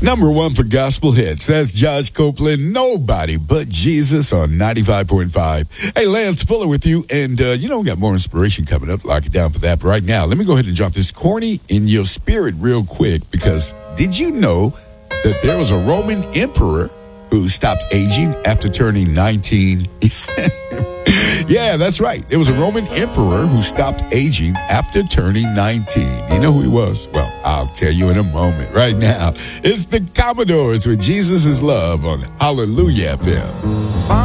Number one for gospel hits. That's Josh Copeland. Nobody but Jesus on 95.5. Hey, Lance Fuller with you. And, we got more inspiration coming up. Lock it down for that. But right now, let me go ahead and drop this corny in your spirit real quick. Because did you know that there was a Roman emperor who stopped aging after turning 19? Yeah, that's right. There was a Roman emperor who stopped aging after turning 19. You know who he was? Well, I'll tell you in a moment. Right now, it's the Commodores with Jesus is Love on Hallelujah FM.